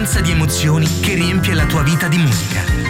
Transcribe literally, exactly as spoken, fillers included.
stanza di emozioni che riempie la tua vita di musica.